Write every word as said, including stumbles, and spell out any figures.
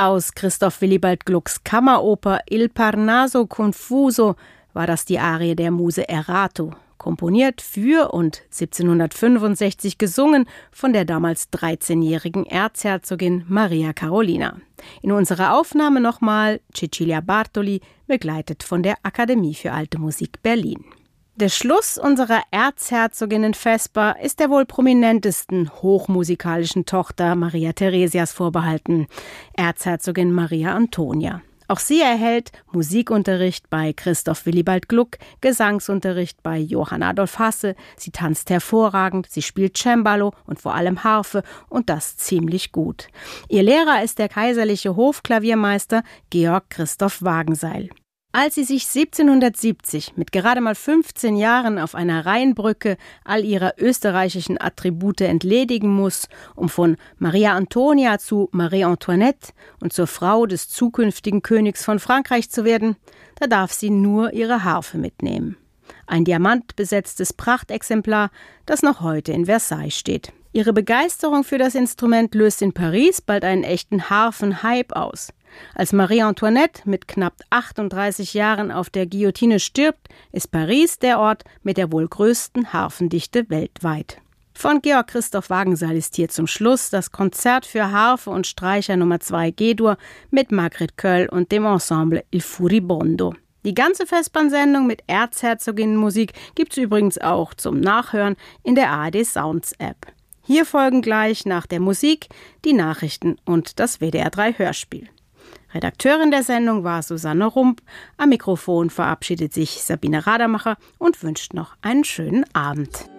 Aus Christoph Willibald Glucks Kammeroper Il Parnaso Confuso war das die Arie der Muse Erato, komponiert für und siebzehnhundertfünfundsechzig gesungen von der damals dreizehnjährigen Erzherzogin Maria Carolina. In unserer Aufnahme nochmal Cecilia Bartoli, begleitet von der Akademie für Alte Musik Berlin. Der Schluss unserer Erzherzoginnen-Vesper ist der wohl prominentesten hochmusikalischen Tochter Maria Theresias vorbehalten, Erzherzogin Maria Antonia. Auch sie erhält Musikunterricht bei Christoph Willibald Gluck, Gesangsunterricht bei Johann Adolf Hasse, sie tanzt hervorragend, sie spielt Cembalo und vor allem Harfe und das ziemlich gut. Ihr Lehrer ist der kaiserliche Hofklaviermeister Georg Christoph Wagenseil. Als sie sich siebzehnhundertsiebzig mit gerade mal fünfzehn Jahren auf einer Rheinbrücke all ihrer österreichischen Attribute entledigen muss, um von Maria Antonia zu Marie Antoinette und zur Frau des zukünftigen Königs von Frankreich zu werden, da darf sie nur ihre Harfe mitnehmen. Ein diamantbesetztes Prachtexemplar, das noch heute in Versailles steht. Ihre Begeisterung für das Instrument löst in Paris bald einen echten Harfen-Hype aus. Als Marie Antoinette mit knapp achtunddreißig Jahren auf der Guillotine stirbt, ist Paris der Ort mit der wohl größten Harfendichte weltweit. Von Georg Christoph Wagenseil ist hier zum Schluss das Konzert für Harfe und Streicher Nummer zwei G-Dur mit Margret Köll und dem Ensemble Il Furibondo. Die ganze Vespernsendung mit Erzherzoginnenmusik gibt's übrigens auch zum Nachhören in der A R D Sounds App. Hier folgen gleich nach der Musik die Nachrichten und das W D R drei Hörspiel. Redakteurin der Sendung war Susanne Rump. Am Mikrofon verabschiedet sich Sabine Radermacher und wünscht noch einen schönen Abend.